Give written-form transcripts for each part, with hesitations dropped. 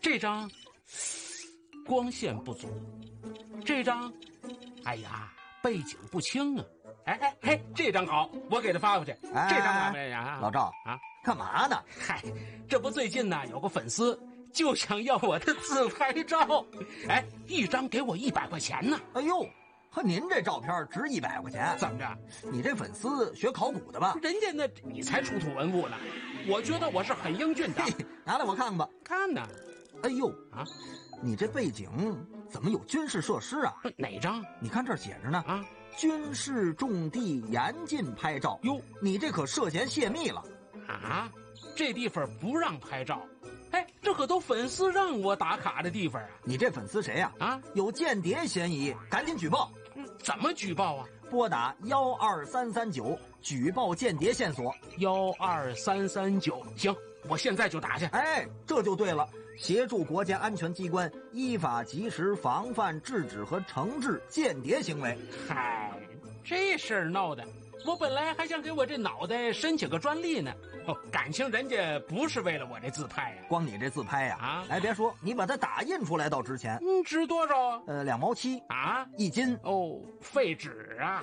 这张光线不足，这张哎呀背景不清啊。哎，这张好，我给他发过去。这张老赵啊， 干嘛呢？ 嗨，这不最近呢有个粉丝就想要我的自拍照，哎，一张给我100块钱呢。 哎呦，和您这照片值100块钱？ 怎么着？ 你这粉丝学考古的吧？ 人家那你才出土文物呢，我觉得我是很英俊的。 拿来我看看吧。 看呢。 哎呦啊， 你这背景怎么有军事设施啊？ 哪张？ 你看这儿写着呢啊， 军事重地严禁拍照。哟，你这可涉嫌泄密了啊！这地方不让拍照。哎，这可都粉丝让我打卡的地方啊！ 你这粉丝谁呀？啊，有间谍嫌疑，赶紧举报。 怎么举报啊？ 拨打12339举报间谍线索。 12339，行，我现在就打去。 哎，这就对了，协助国家安全机关依法及时防范、制止和惩治间谍行为。 嗨，这事儿闹的，我本来还想给我这脑袋申请个专利呢。哦，感情人家不是为了我这自拍呀， 光你这自拍呀，啊，哎，别说，你把它打印出来倒值钱。 值多少啊 ？2毛7 啊 ，1斤。 哦，废纸啊！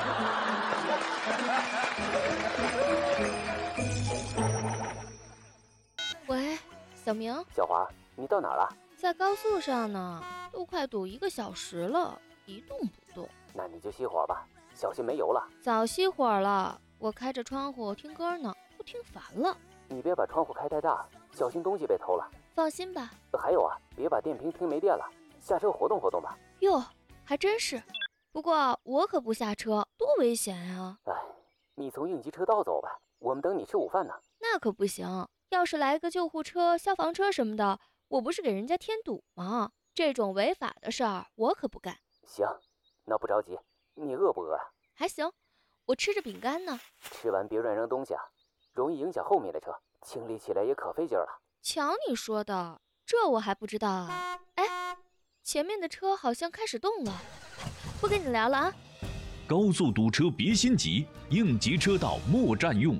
喂，小明。 小华，你到哪儿了？ 在高速上呢，都快堵1个小时了，一动不动。 那你就熄火吧，小心没油了。 早熄火了，我开着窗户听歌呢，都听烦了。 你别把窗户开太大，小心东西被偷了。 放心吧。 还有啊，别把电瓶听没电了，下车活动活动吧。 哟，还真是。不过我可不下车，多危险啊！ 哎，你从应急车道走吧，我们等你吃午饭呢。 那可不行，要是来个救护车、消防车什么的，我不是给人家添堵吗？这种违法的事儿我可不干。 行，那不着急，你饿不饿啊？ 还行，我吃着饼干呢。 吃完别乱扔东西啊，容易影响后面的车，清理起来也可费劲了。 瞧你说的，这我还不知道啊。哎，前面的车好像开始动了，不跟你聊了啊。 高速堵车别心急，应急车道莫占用。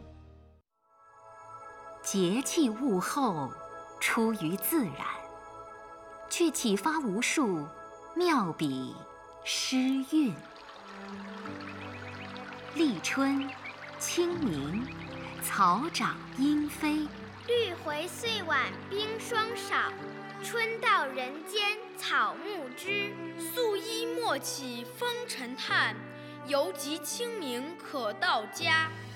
节气物候出于自然，却启发无数妙笔诗韵。立春、清明，草长莺飞， 绿回岁晚冰霜少，春到人间草木知。 素衣莫起风尘叹，犹及清明可到家。